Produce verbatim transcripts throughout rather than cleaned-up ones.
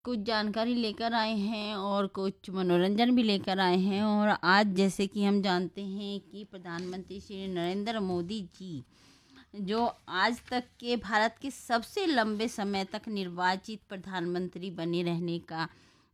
कुछ जानकारी लेकर आए हैं और कुछ मनोरंजन भी लेकर आए हैं। और आज जैसे कि हम जानते हैं कि प्रधानमंत्री श्री नरेंद्र मोदी जी जो आज तक के भारत के सबसे लंबे समय तक निर्वाचित प्रधानमंत्री बने रहने का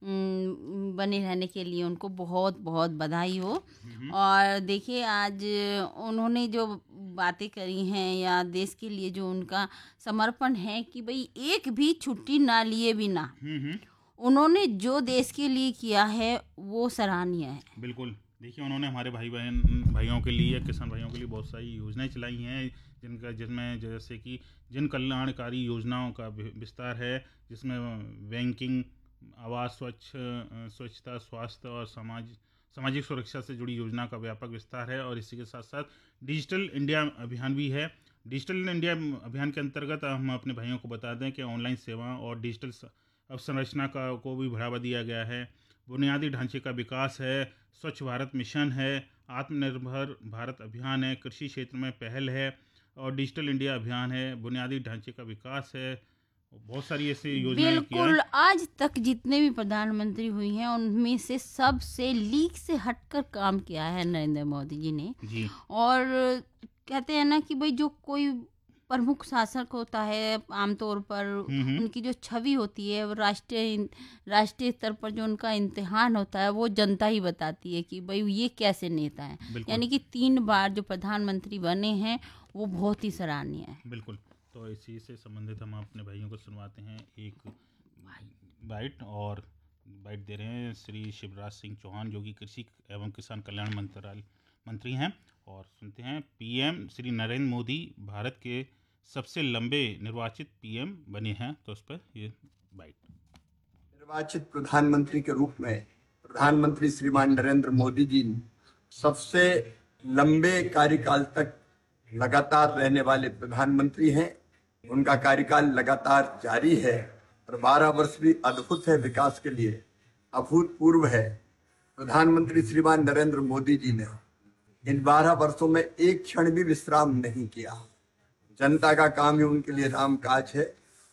उम, बने रहने के लिए उनको बहुत बहुत बधाई हो। हम्म। और देखिए आज उन्होंने जो बातें करी हैं या देश के लिए जो उनका समर्पण है कि भाई एक भी छुट्टी ना लिए बिना हम्म। उन्होंने जो देश के लिए किया है वो सराहनीय है। बिल्कुल। देखिए, उन्होंने हमारे भाई बहन भाइयों के लिए, किसान भाइयों के लिए बहुत सारी योजनाएं चलाई हैं, जिनका जिसमें जैसे कि जिन कल्याणकारी योजनाओं का वि- विस्तार है, जिसमें बैंकिंग, आवास, स्वच्छ अ, स्वच्छता, स्वास्थ्य और समाज सामाजिक सुरक्षा से जुड़ी योजना का व्यापक विस्तार है। और इसी के साथ साथ डिजिटल इंडिया अभियान भी है। डिजिटल इंडिया अभियान के अंतर्गत हम अपने भाइयों को बता दें कि ऑनलाइन सेवा और डिजिटल स- अवसंरचना का को भी बढ़ावा दिया गया है। बुनियादी ढांचे का विकास है, स्वच्छ भारत मिशन है, आत्मनिर्भर भारत अभियान है, कृषि क्षेत्र में पहल है और डिजिटल इंडिया अभियान है, बुनियादी ढांचे का विकास है। बहुत सारी ऐसी योजनाएं किया है। बिल्कुल, आज तक जितने भी प्रधानमंत्री हुई हैं उनमें से सबसे लीक से हटकर काम किया है नरेंद्र मोदी जी ने। जी। और कहते हैं ना कि भाई जो कोई प्रमुख शासक होता है आमतौर पर हम्म हम्म। उनकी जो छवि होती है वो राष्ट्रीय राष्ट्रीय स्तर पर जो उनका इम्तिहान होता है वो जनता ही बताती है कि भाई ये कैसे नेता हैं। बिल्कुल यानी कि तीन बार जो प्रधानमंत्री बने हैं वो बहुत ही सराहनीय है। बिल्कुल। तो इसी से संबंधित हम अपने भाइयों को सुनवाते हैं एक बाइट। और बाइट दे रहे हैं श्री शिवराज सिंह चौहान, जो कि कृषि एवं किसान कल्याण मंत्रालय मंत्री हैं। और सुनते हैं, पीएम श्री नरेंद्र मोदी भारत के सबसे लंबे निर्वाचित पीएम बने हैं। तो उस पर ये बाइट। निर्वाचित प्रधानमंत्री के रूप में प्रधानमंत्री श्रीमान नरेंद्र मोदी जी सबसे लंबे कार्यकाल तक लगातार रहने वाले प्रधानमंत्री हैं। उनका कार्यकाल लगातार जारी है और बारह वर्ष भी अद्भुत है, विकास के लिए अभूतपूर्व है। प्रधानमंत्री श्रीमान नरेंद्र मोदी जी ने इन बारह वर्षों में एक क्षण भी विश्राम नहीं किया। जनता का काम ही उनके लिए राम काज है।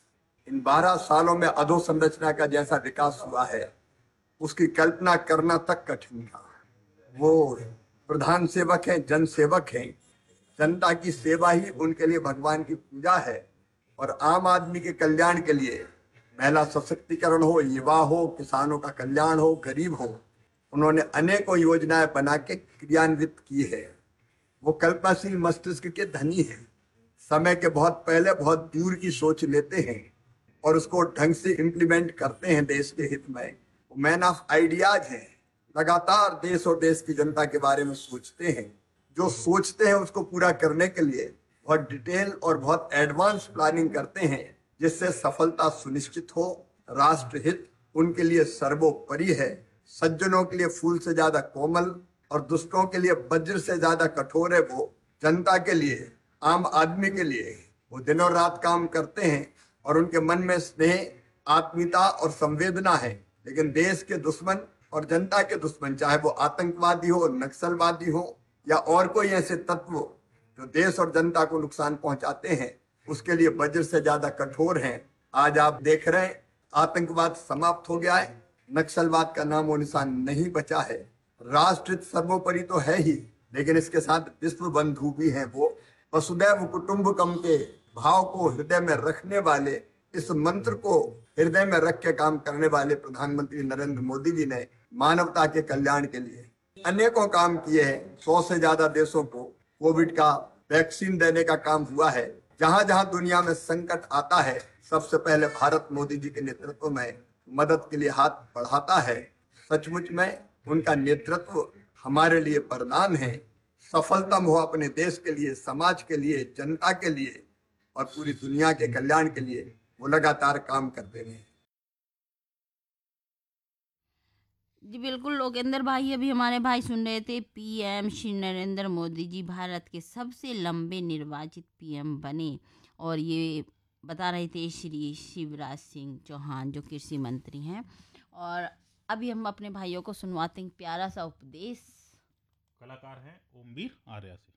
इन बारह सालों में अधोसंरचना का जैसा विकास हुआ है उसकी कल्पना करना तक कठिन था। वो प्रधान सेवक हैं, जन सेवक हैं। जनता की सेवा ही उनके लिए भगवान की पूजा है। और आम आदमी के कल्याण के लिए, महिला सशक्तिकरण हो, युवा हो, किसानों का कल्याण हो, गरीब हो, उन्होंने अनेकों योजनाएं बना के क्रियान्वित की है। वो कल्पनाशील मस्तिष्क के धनी हैं। समय के बहुत पहले बहुत दूर की सोच लेते हैं और उसको ढंग से इम्प्लीमेंट करते हैं देश के हित में। मैन ऑफ आइडियाज हैं। लगातार देश और देश की जनता के बारे में सोचते हैं। जो सोचते हैं उसको पूरा करने के लिए बहुत डिटेल और बहुत एडवांस प्लानिंग करते हैं, जिससे सफलता सुनिश्चित हो। राष्ट्र हित उनके लिए सर्वोपरि है। सज्जनों के लिए फूल से ज्यादा कोमल और दुष्टों के लिए वज्र से ज्यादा कठोर है वो। जनता के लिए, आम आदमी के लिए वो दिनों रात काम करते हैं और उनके मन में स्नेह, आत्मीयता और संवेदना है। लेकिन देश के दुश्मन और जनता के दुश्मन, चाहे वो आतंकवादी हो, नक्सलवादी हो या और कोई ऐसे तत्व जो देश और जनता को नुकसान पहुंचाते हैं, उसके लिए वज्र से ज्यादा कठोर हैं। आज आप देख रहे हैं आतंकवाद समाप्त हो गया है, नक्सलवाद का नामो निशान नहीं बचा है। राष्ट्र सर्वोपरि तो है ही, लेकिन इसके साथ विश्व बंधु भी हैं। वो वसुदैव कुटुंबकम के भाव को हृदय में रखने वाले, इस मंत्र को हृदय में रख के काम करने वाले प्रधानमंत्री नरेंद्र मोदी जी ने मानवता के कल्याण के लिए अनेकों काम किए हैं। सौ से ज्यादा देशों को कोविड का वैक्सीन देने का काम हुआ है। जहां जहां दुनिया में संकट आता है, सबसे पहले भारत मोदी जी के नेतृत्व में मदद के लिए हाथ बढ़ाता है। सचमुच में उनका नेतृत्व हमारे लिए वरदान है। सफलतम हो अपने देश के लिए, समाज के लिए, जनता के लिए और पूरी दुनिया के कल्याण के लिए वो लगातार काम करते रहे। जी बिल्कुल लोकेंद्र भाई, अभी हमारे भाई सुन रहे थे पीएम श्री नरेंद्र मोदी जी भारत के सबसे लंबे निर्वाचित पीएम बने। और ये बता रहे थे श्री शिवराज सिंह चौहान जो कृषि मंत्री हैं। और अभी हम अपने भाइयों को सुनवाते हैं प्यारा सा उपदेश। कलाकार हैं ओमवीर आर्या से।